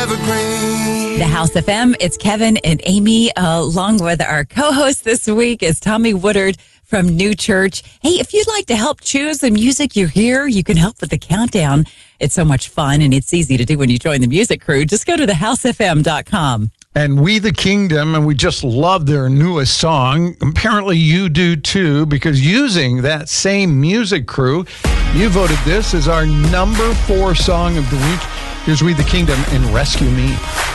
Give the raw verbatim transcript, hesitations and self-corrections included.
The House F M, it's Kevin and Amy, uh, along with our co-host this week is Tommy Woodard from New Church. Hey, if you'd like to help choose the music you hear, you can help with the countdown. It's so much fun, and it's easy to do when you join the music crew. Just go to the house f m dot com. And We the Kingdom, and we just love their newest song. Apparently you do too, because using that same music crew, you voted this as our number four song of the week. Here's We the Kingdom and Rescue Me.